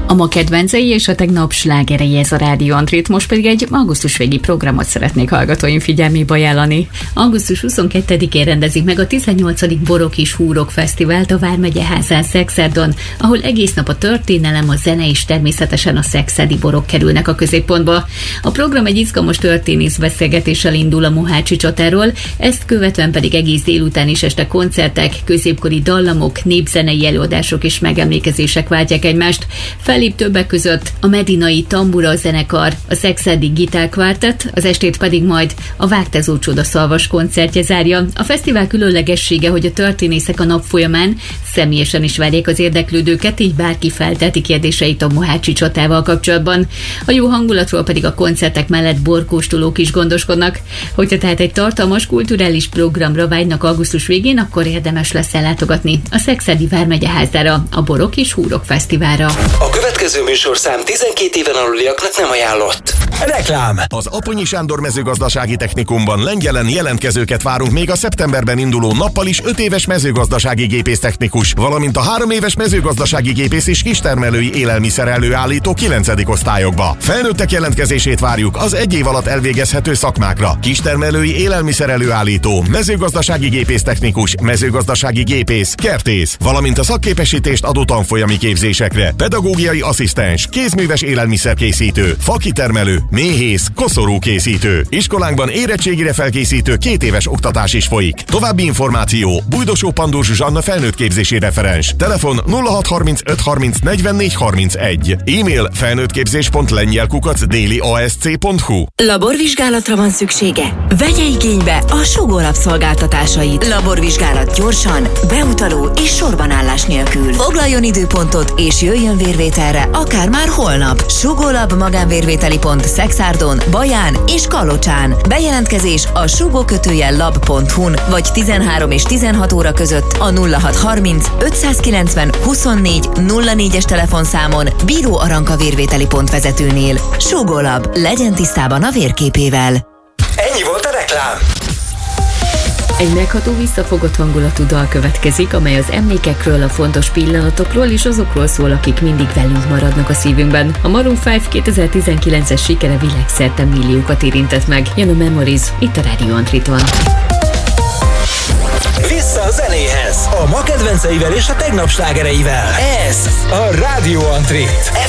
A ma kedvencei és a tegnap slágerei, ez a Rádió Antrét, most pedig egy augusztus végi programot szeretnék hallgatóim figyelmébe ajánlani. Augusztus 22-én rendezik meg a 18. Borok és Húrok Fesztivált a Vármegyeházán Szexárdon, ahol egész nap a történelem, a zene és természetesen a szexádi borok kerülnek a középpontba. A program egy izgalmas történész beszélgetéssel indul a Mohácsi csatáról, ezt követően pedig egész délután és este koncertek, középkori dallamok, népzenei előadások és megemlékezések váltják egymást. Fellép többek között a Medinai Tambura zenekar, a Szexádi Gitárkvártett, az estét pedig majd a Vágtezó Csodaszalvas koncertje zárja. A fesztivál különlegessége, hogy a történészek a nap folyamán személyesen is várják az érdeklődőket, így bárki felteheti kérdéseit a Mohácsi csatával kapcsolatban. A jó hangulatról pedig a koncertek mellett borkóstolók is gondoskodnak. Hogyha tehát egy tartalmas kulturális programra vágynak augusztus végén, akkor érdemes lesz ellátogatni a Szexádi Vármegyeházára, a Borok és Húrok Fesztiválra. A következő műsorszám 12 éven aluliaknak nem ajánlott. Reklám! Az Aponyi Sándor Mezőgazdasági Technikumban Lengyelen jelentkezőket várunk még a szeptemberben induló nappal is 5 éves mezőgazdasági gépésztechnikus, valamint a 3 éves mezőgazdasági gépész és kistermelői élelmiszer előállító 9. osztályokba. Felnőttek jelentkezését várjuk az 1 év alatt elvégezhető szakmákra. Kistermelői élelmiszer előállító, mezőgazdasági gépésztechnikus, mezőgazdasági gépész, kertész, valamint a szakképesítést adó tanfolyami képzésekre. Pedagógiai asszisztens, kézműves élelmiszerkészítő, fakitermelő, méhész, koszorúkészítő. Iskolánkban érettségire felkészítő 2 éves oktatás is folyik. További információ: Bújdosó Pandor Zsuzsanna felnőttképzési referens. Telefon 0635 30 44 31. E-mail felnőttképzés.lengyel@deliasc.hu. Laborvizsgálatra van szüksége? Vegye igénybe a Sugó Lab szolgáltatásait. Laborvizsgálat gyorsan, beutaló és sorbanállás nélkül. Foglaljon időpontot és jöjjön vérvételre, akár már holnap. Sugó Lab magánvérvételi pont Szexárdon, Baján és Kalocsán. Bejelentkezés a sugó-lab.hu-n vagy 13 és 16 óra között a 0630 590 24 04-es telefonszámon Bíró Aranka vérvételi pont vezetőnél. Sugó Lab, legyen tisztában a vérképével. Ennyi volt a reklám. Egy megható, visszafogott hangulatú dal következik, amely az emlékekről, a fontos pillanatokról és azokról szól, akik mindig velünk maradnak a szívünkben. A Maroon 5 2019-es sikere világszerte milliókat érintett meg. Jön a Memories, itt a Rádió Antriton. Vissza a zenéhez, a ma kedvenceivel és a tegnap slágereivel. Ez a Rádió Antrit.